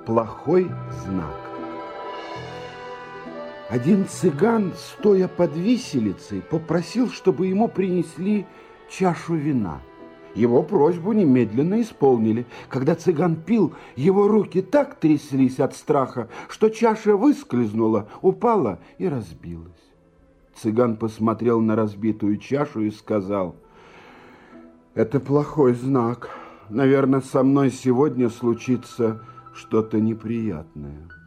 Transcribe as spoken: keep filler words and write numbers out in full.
плохой знак. Один цыган, стоя под виселицей, попросил, чтобы ему принесли чашу вина. Его просьбу немедленно исполнили. Когда цыган пил, его руки так тряслись от страха, что чаша выскользнула, упала и разбилась. Цыган посмотрел на разбитую чашу и сказал: «Это плохой знак. Наверное, со мной сегодня случится что-то неприятное».